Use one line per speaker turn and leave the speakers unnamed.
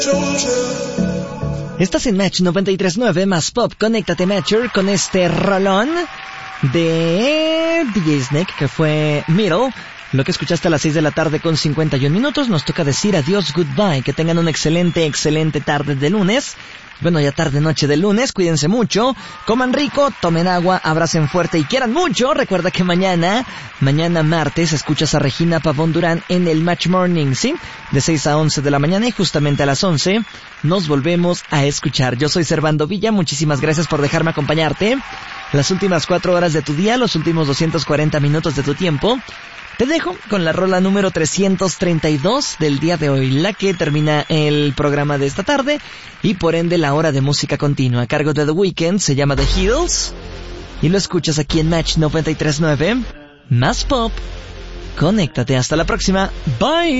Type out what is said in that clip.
Estás en Match 93.9 más Pop. Conéctate, Matcher, con este rolón de DJ Snake que fue Middle. Lo que escuchaste a las 6 de la tarde con 51 minutos. Nos toca decir adiós, goodbye. Que tengan una excelente tarde de lunes. Bueno, ya tarde-noche de lunes. Cuídense mucho. Coman rico, tomen agua, abracen fuerte y quieran mucho. Recuerda que mañana martes, escuchas a Regina Pavón Durán en el Match Morning, ¿sí? De 6 a 11 de la mañana y justamente a las 11 nos volvemos a escuchar. Yo soy Servando Villa. Muchísimas gracias por dejarme acompañarte. Las últimas 4 horas de tu día, los últimos 240 minutos de tu tiempo. Te dejo con la rola número 332 del día de hoy, la que termina el programa de esta tarde y por ende la hora de música continua a cargo de The Weeknd. Se llama The Hills y lo escuchas aquí en Match 93.9 más Pop. Conéctate, hasta la próxima. Bye.